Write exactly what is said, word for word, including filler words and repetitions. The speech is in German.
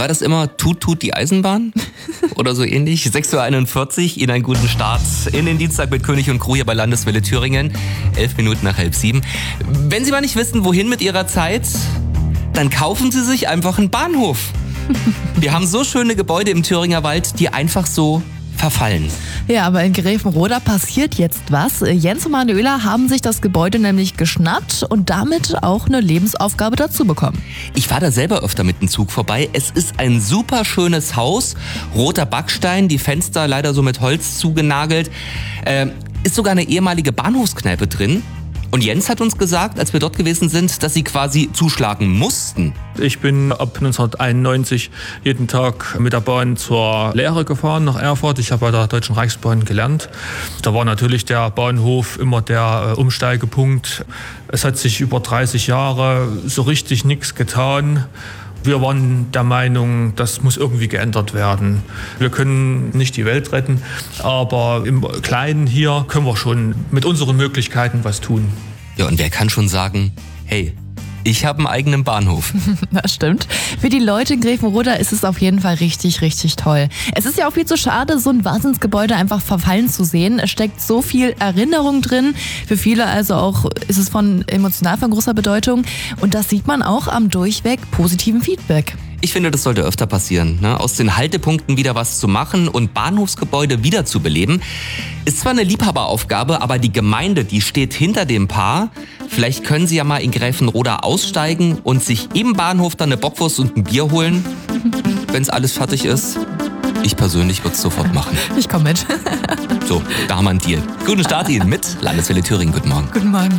war das immer Tut, tut die Eisenbahn? Oder so ähnlich? sechs Uhr einundvierzig, Ihnen einen guten Start in den Dienstag mit König und Crew hier bei Landeswelle Thüringen. Elf Minuten nach halb sieben. Wenn Sie mal nicht wissen, wohin mit Ihrer Zeit, dann kaufen Sie sich einfach einen Bahnhof. Wir haben so schöne Gebäude im Thüringer Wald, die einfach so verfallen. Ja, aber in Grevenroda passiert jetzt was. Jens und Manuela haben sich das Gebäude nämlich geschnappt und damit auch eine Lebensaufgabe dazu bekommen. Ich war da selber öfter mit dem Zug vorbei. Es ist ein super schönes Haus, roter Backstein, die Fenster leider so mit Holz zugenagelt. Äh, ist sogar eine ehemalige Bahnhofskneipe drin. Und Jens hat uns gesagt, als wir dort gewesen sind, dass sie quasi zuschlagen mussten. Ich bin ab neunzehnhunderteinundneunzig jeden Tag mit der Bahn zur Lehre gefahren nach Erfurt. Ich habe bei der Deutschen Reichsbahn gelernt. Da war natürlich der Bahnhof immer der Umsteigepunkt. Es hat sich über dreißig Jahre so richtig nichts getan. Wir waren der Meinung, das muss irgendwie geändert werden. Wir können nicht die Welt retten, aber im Kleinen hier können wir schon mit unseren Möglichkeiten was tun. Ja, und wer kann schon sagen, hey, ich habe einen eigenen Bahnhof. Das stimmt. Für die Leute in Grevenroda ist es auf jeden Fall richtig, richtig toll. Es ist ja auch viel zu schade, so ein Wahnsinnsgebäude einfach verfallen zu sehen. Es steckt so viel Erinnerung drin. Für viele also auch ist es von emotional von großer Bedeutung. Und das sieht man auch am durchweg positiven Feedback. Ich finde, das sollte öfter passieren, ne? Aus den Haltepunkten wieder was zu machen und Bahnhofsgebäude wiederzubeleben. Ist zwar eine Liebhaberaufgabe, aber die Gemeinde, die steht hinter dem Paar. Vielleicht können Sie ja mal in Grevenroda aussteigen und sich im Bahnhof dann eine Bockwurst und ein Bier holen, wenn es alles fertig ist. Ich persönlich würde es sofort machen. Ich komme mit. So, da haben wir einen Deal. Guten Start Ihnen mit Landeswelle Thüringen. Guten Morgen. Guten Morgen.